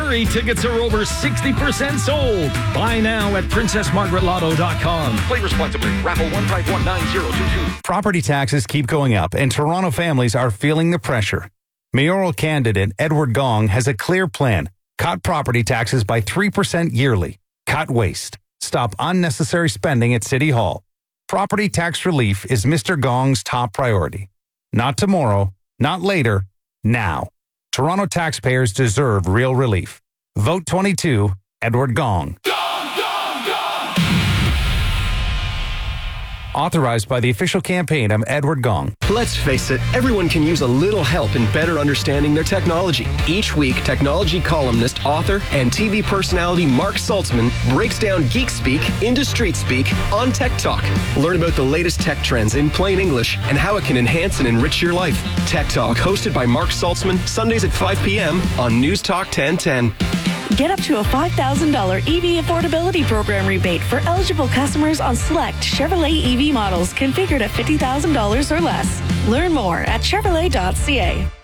Hurry, tickets are over 60% sold. Buy now at PrincessMargaretLotto.com. Play responsibly. Raffle 1519022. Property taxes keep going up, and Toronto families are feeling the pressure. Mayoral candidate Edward Gong has a clear plan. Cut property taxes by 3% yearly. Cut waste. Stop unnecessary spending at City Hall. Property tax relief is Mr. Gong's top priority. Not tomorrow, not later, now. Toronto taxpayers deserve real relief. Vote 22, Edward Gong. Authorized by the official campaign of Edward Gong. Let's face it, everyone can use a little help in better understanding their technology. Each week, technology columnist, author, and TV personality Mark Saltzman breaks down geek speak into street speak on Tech Talk. Learn about the latest tech trends in plain English and how it can enhance and enrich your life. Tech Talk, hosted by Mark Saltzman, Sundays at 5 p.m. on News Talk 1010. Get up to a $5,000 EV affordability program rebate for eligible customers on select Chevrolet EV models configured at $50,000 or less. Learn more at Chevrolet.ca.